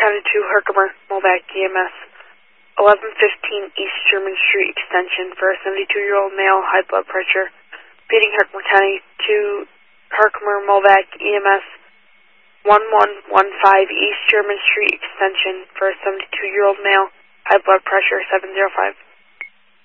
County 2, Herkimer, Molvac EMS, 1115 East Sherman Street Extension for a 72-year-old male, high blood pressure. Repeating, Herkimer County 2, Herkimer, Molvac EMS, 1115 East Sherman Street Extension for a 72-year-old male, high blood pressure, 705.